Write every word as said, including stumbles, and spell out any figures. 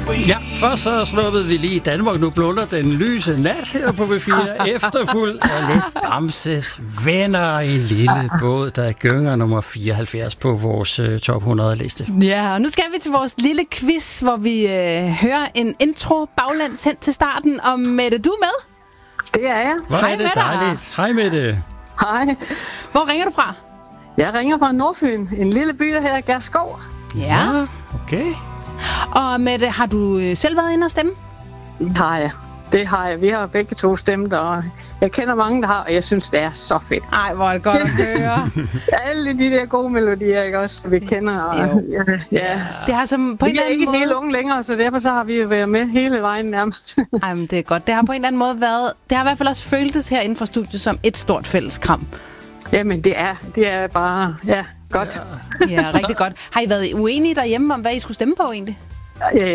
Ja, først så sluppede vi lige i Danmark. Nu blunder den lyse nat her på B fire. Efterfuldt af lidt Bamses Venner. En lille båd, der gynger nummer fireoghalvfjerds på vores uh, top hundrede-liste. Ja, og nu skal vi til vores lille quiz, hvor vi øh, hører en intro baglæns hen til starten. Og Mette, du er med? Det er jeg. Hvor er det dejligt. Hej Mette. Hej. Hvor ringer du fra? Jeg ringer fra Nordfyn. En lille by, der hedder Gærskov. Ja. Ja, okay. Og Mette, har du øh, selv været inde og stemme? Det har jeg. Det har jeg. Vi har begge to stemt, og jeg kender mange, der har, og jeg synes, det er så fedt. Ej, hvor er det godt at høre. Alle de der gode melodier, ikke også, vi kender. Og, ja, ja. Det har som på Vi en eller er anden ikke måde... helt unge længere, så derfor så har vi jo været med hele vejen nærmest. Ej, men det er godt. Det har på en eller anden måde været... Det har i hvert fald også føltes her inden for studiet som et stort fælles kram. Jamen, det er, det er bare, ja, godt. Ja, rigtig godt. Har I været uenige derhjemme om, hvad I skulle stemme på egentlig? Ja.